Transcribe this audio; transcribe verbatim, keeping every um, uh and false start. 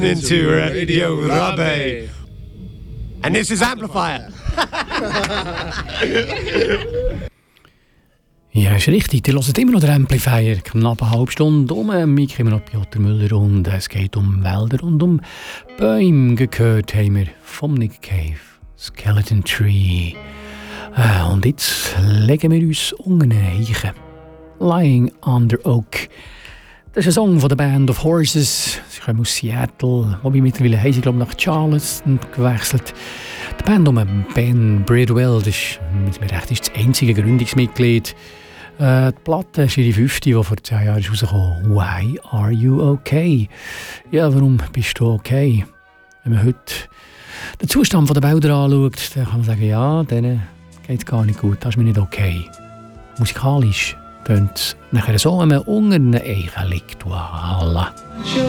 Into Radio Rabe. And this is Amplifier. Ja, ist richtig. Ihr hört immer noch den Amplifier. Knapp eine halbe Stunde um. Mich immer noch Piotr Müller und es geht um Wälder und um Bäume. Gehört haben wir vom Nick Cave, Skeleton Tree. Äh, und jetzt legen wir uns unter eine Eiche. Lying Under Oak. Das ist ein Song von der Band of Horses. Sie kommen aus Seattle, wobei mittlerweile haben sie, glaube ich, nach Charleston gewechselt. Die Band um Ben Bridwell, das ist, wenn es mir recht ist, das einzige Gründungsmitglied. Äh, die Platte ist ihre fünfte, die vor zehn Jahren rausgekommen ist. Why are you okay? Ja, warum bist du okay? Wenn man heute den Zustand der Wälder anschaut, dann kann man sagen, ja, denen geht es gar nicht gut, das ist mir nicht okay. Musikalisch tönt es nachher so, wenn man unter einer Eiche liegt. Voilà.